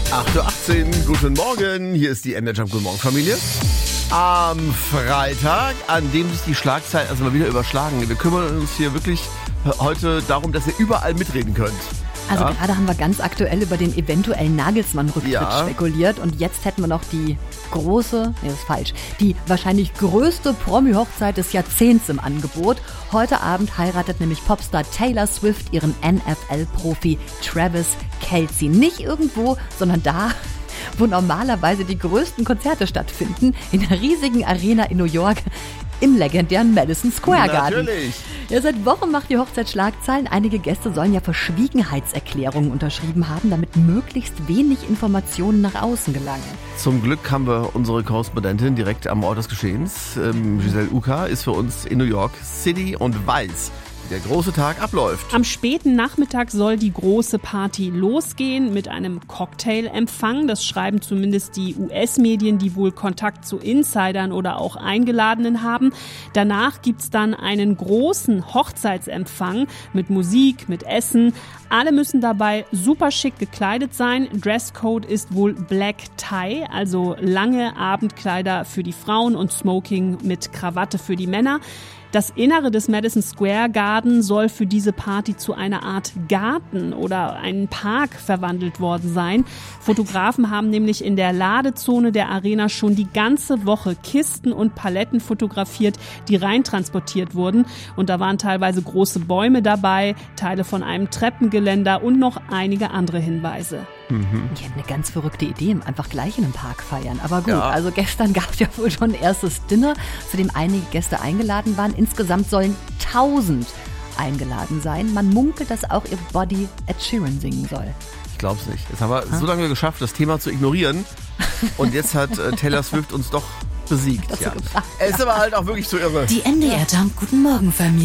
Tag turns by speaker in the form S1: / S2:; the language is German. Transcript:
S1: 8:18 Uhr, guten Morgen. Hier ist die NDR Jump Guten Morgen Familie. Am Freitag, an dem sich die Schlagzeilen also mal wieder überschlagen. Wir kümmern uns hier wirklich heute darum, dass ihr überall mitreden könnt.
S2: Also gerade haben wir ganz aktuell über den eventuellen Nagelsmann-Rücktritt spekuliert und jetzt hätten wir noch die die wahrscheinlich größte Promi-Hochzeit des Jahrzehnts im Angebot. Heute Abend heiratet nämlich Popstar Taylor Swift ihren NFL-Profi Travis Kelce. Nicht irgendwo, sondern da, wo normalerweise die größten Konzerte stattfinden, in der riesigen Arena in New York, im legendären Madison Square Garden.
S1: Natürlich.
S2: Ja, seit Wochen macht die Hochzeit Schlagzeilen. Einige Gäste sollen ja Verschwiegenheitserklärungen unterschrieben haben, damit möglichst wenig Informationen nach außen gelangen.
S1: Zum Glück haben wir unsere Korrespondentin direkt am Ort des Geschehens. Giselle Uka ist für uns in New York City und weiß, wie der große Tag abläuft.
S3: Am späten Nachmittag soll die große Party losgehen mit einem Cocktailempfang. Das schreiben zumindest die US-Medien, die wohl Kontakt zu Insidern oder auch Eingeladenen haben. Danach gibt's dann einen großen Hochzeitsempfang mit Musik, mit Essen. Alle müssen dabei super schick gekleidet sein. Dresscode ist wohl Black Tie, also lange Abendkleider für die Frauen und Smoking mit Krawatte für die Männer. Das Innere des Madison Square Garden soll für diese Party zu einer Art Garten oder einen Park verwandelt worden sein. Fotografen haben nämlich in der Ladezone der Arena schon die ganze Woche Kisten und Paletten fotografiert, die reintransportiert wurden. Und da waren teilweise große Bäume dabei, Teile von einem Treppengeländer und noch einige andere Hinweise.
S2: Die hätten eine ganz verrückte Idee, einfach gleich in einem Park feiern. Aber gut, also gestern gab es ja wohl schon ein erstes Dinner, zu dem einige Gäste eingeladen waren. Insgesamt sollen 1000 eingeladen sein. Man munkelt, dass auch ihr Body Ed Sheeran singen soll.
S1: Ich glaub's nicht. Jetzt haben wir so lange geschafft, das Thema zu ignorieren. Und jetzt hat Taylor Swift uns doch besiegt.
S2: Dazu gebracht.
S1: Es ist aber halt auch wirklich so irre.
S4: Die NDR Jump Guten Morgen Familie.